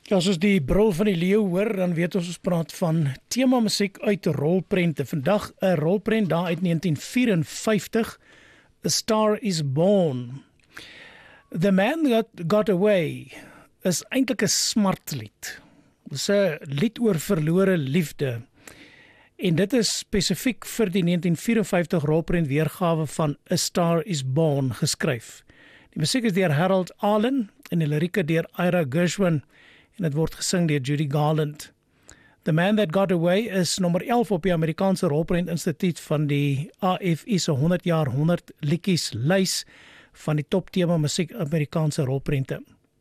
Ja, soos die brul van die leeu hoor, dan weet ons praat van tema musiek uit rolprente. Vandag 'n rolprent daar uit 1954, A Star is Born. The Man That Got Away is eintlik 'n smartlied. Dis 'n lied oor verlore liefde. En dit is spesifiek vir die 1954 rolprent weergawe van A Star is Born geskryf. Die musiek is deur Harold Arlen en die lirieke deur Ira Gershwin. En dit word gesing deur Judy Garland. The Man That Got Away is nommer 11 op die Amerikaanse Rolprent Instituut van die AFI se 100 jaar 100 liedjies lys van die top tema musiek Amerikaanse rolprente.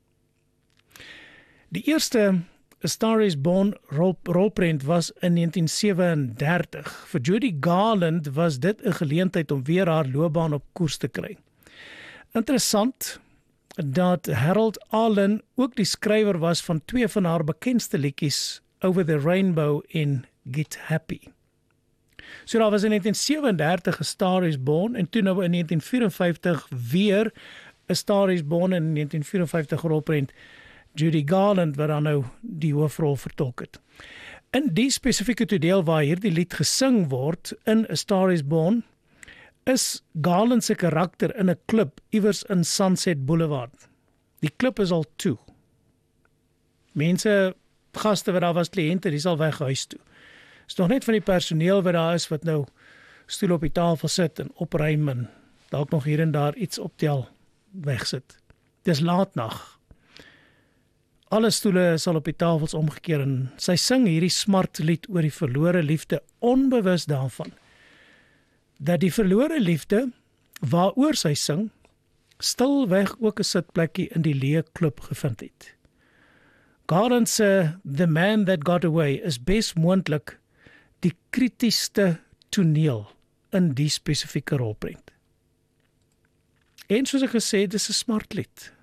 Die eerste A Star is Born rolprent was in 1937. Vir Judy Garland was dit 'n geleentheid om weer haar loopbaan op koers te kry. Interessant dat Harold Arlen ook die skrywer was van twee van haar bekendste liedjies, Over the Rainbow en Get Happy. So daar was in 1937 A Star is Born en toe nou in 1954 weer A Star is Born in 1954 rolprent Judy Garland wat dan nou die hoofrol vertolk het. In die spesifieke toedeel waar hierdie lied gesing word in A Star is Born, is Garland se karakter in 'n klub iewers in Sunset Boulevard. Die klub is al toe. Mense, gaste wat daar was, kliënte, die sal weg huis toe. Is nog net van die personeel wat daar is wat nou stoel op die tafel sit en opruim en dalk nog hier en daar iets optel wegsit. Dis laatnag. Alle stoele sal op die tafels omgekeer en sy sing hierdie smart lied oor die verlore liefde, onbewus daarvan dat die verlore liefde, waaroor sy sing, stilweg ook 'n sitplekkie in die leë klub gevind het. Garland se The Man That Got Away is bes moontlik die kritiesste toneel in die spesifieke rolprent. En soos ek gesê het, dis 'n smart lied.